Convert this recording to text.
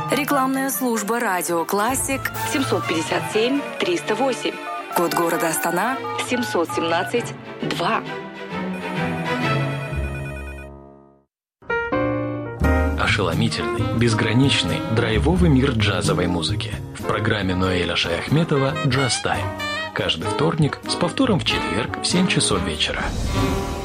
Рекламная служба «Радио Классик» 757 308. Код города Астана 717 2. Ошеломительный, безграничный, драйвовый мир джазовой музыки. В программе Ноэля Шаяхметова «Джаз Тайм». Каждый вторник с повтором в четверг в 7 часов вечера.